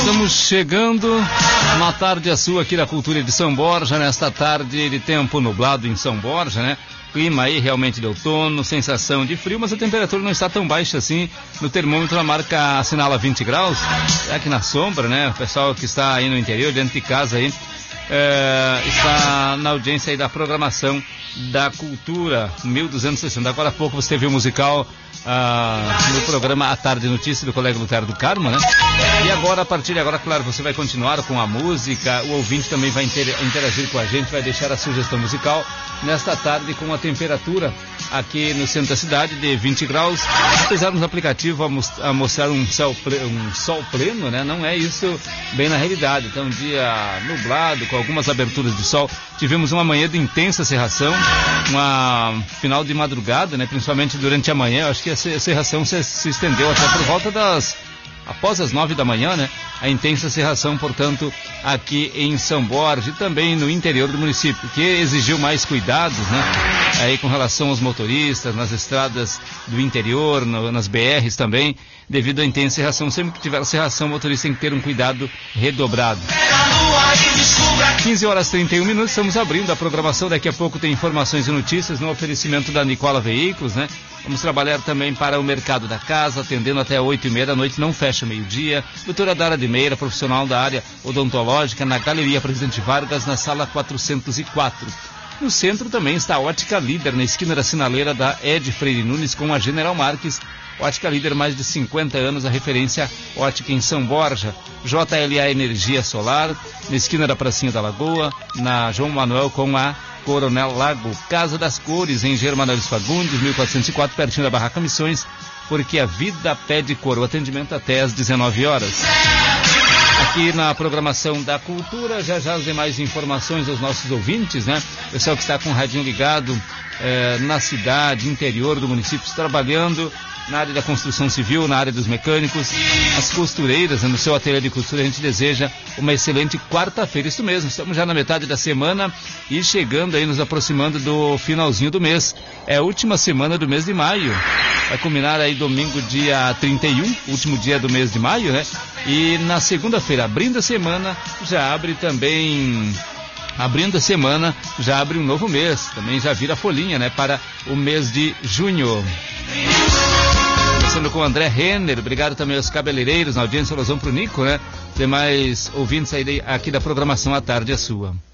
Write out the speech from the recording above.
Estamos chegando na tarde a sua aqui da Cultura de São Borja, nesta tarde de tempo nublado em São Borja, né? Clima aí realmente de outono, sensação de frio, mas a temperatura não está tão baixa assim. No termômetro a marca assinala 20 graus, é aqui na sombra, né? O pessoal que está aí no interior, dentro de casa aí, está na audiência aí da programação da Cultura 1260. Agora há pouco você viu o musical no programa A Tarde Notícia do colega Lutero do Carmo, né? E agora, a partir de agora, claro, você vai continuar com a música, o ouvinte também vai interagir com a gente, vai deixar a sugestão musical nesta tarde com a temperatura aqui no centro da cidade de 20 graus, apesar no aplicativo a mostrar um sol pleno, né? Não é isso bem na realidade. Então, um dia nublado, com algumas aberturas de sol. Tivemos uma manhã de intensa cerração, uma final de madrugada, né? Principalmente durante a manhã. Eu acho que a cerração se estendeu até por volta após as 9 da manhã, né? A intensa cerração, portanto, aqui em São Borja e também no interior do município, que exigiu mais cuidados, né? Aí com relação aos motoristas, nas estradas do interior, nas BRs também, devido à intensa cerração. Sempre que tiver cerração, o motorista tem que ter um cuidado redobrado. 15 horas e 31 minutos, estamos abrindo a programação. Daqui a pouco tem informações e notícias no oferecimento da Nicola Veículos, né? Vamos trabalhar também para o mercado da casa, atendendo até 8h30 da noite, não fecha meio-dia. Doutora Dara de Meira, profissional da área odontológica, na Galeria Presidente Vargas, na sala 404. No centro também está a Ótica Líder, na esquina da sinaleira da Ed Freire Nunes com a General Marques. Ótica Líder, mais de 50 anos, a referência ótica em São Borja. JLA Energia Solar, na esquina da Pracinha da Lagoa, na João Manuel com a Coronel Lago. Casa das Cores, em Germanópolis Fagundes, 1404, pertinho da Barraca Missões, porque a vida pede cor. O atendimento até às 19 horas. Aqui na programação da Cultura, já as demais informações aos nossos ouvintes, né? O pessoal que está com o radinho ligado na cidade, interior do município, trabalhando na área da construção civil, na área dos mecânicos, as costureiras, né? No seu ateliê de costura, a gente deseja uma excelente quarta-feira. Isso mesmo, estamos já na metade da semana e chegando aí, nos aproximando do finalzinho do mês. É a última semana do mês de maio. Vai culminar aí domingo, dia 31, último dia do mês de maio, né? E na segunda-feira, abrindo a semana, já abre um novo mês. Também já vira folhinha, né? Para o mês de junho. Começando com o André Renner, obrigado também aos cabeleireiros na audiência, alusão pro Nico, né? Demais ouvintes aí aqui da programação à tarde é sua.